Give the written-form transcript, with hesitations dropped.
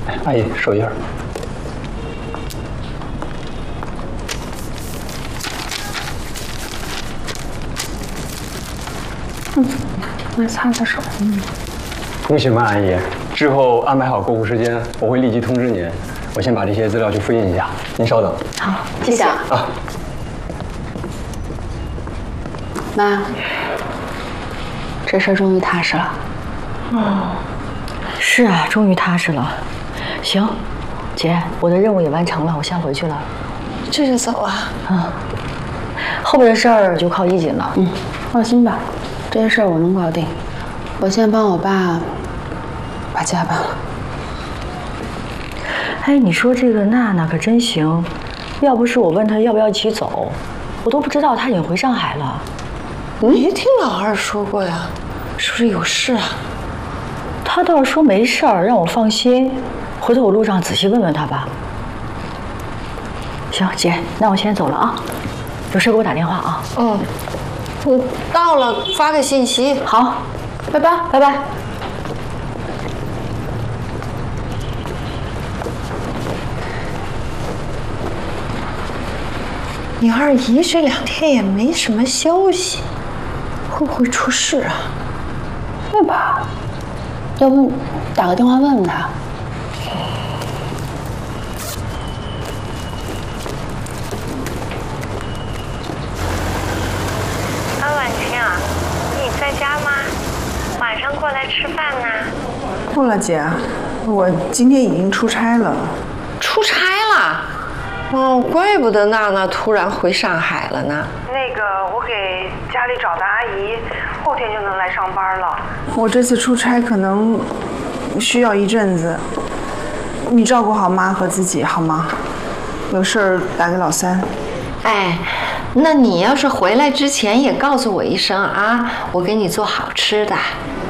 哎，阿姨，手印儿。 来擦擦手。 恭喜万阿姨，之后安排好过户时间，我会立即通知您。我先把这些资料去复印一下，您稍等。 好，谢谢啊。妈，这事儿终于踏实了。 是啊，终于踏实了。行，姐，我的任务也完成了，我先回去了。 这就走啊？ 后边的事儿就靠衣锦了。 放心吧，这些事儿我能搞定。我先帮我爸把家搬了。 哎，你说这个娜娜可真行，要不是我问她要不要一起走，我都不知道她已经回上海了。 没听老二说过呀，是不是有事啊？ 她倒是说没事儿，让我放心。回头我路上仔细问问她吧。行，姐，那我先走了啊，有事给我打电话啊。 我到了，发个信息。 好，拜拜，拜拜。 你二姨这2天也没什么消息，会不会出事啊？ 会吧？要不打个电话问问他。 婉晴啊，你在家吗？晚上过来吃饭呢。 不了，姐，我今天已经出差了。 出差了？哦，怪不得娜娜突然回上海了呢。 那个，我给家里找的阿姨，后天就能来上班了。 我这次出差可能需要一阵子，你照顾好妈和自己好吗？有事儿打给老三。 哎，那你要是回来之前也告诉我一声啊，我给你做好吃的。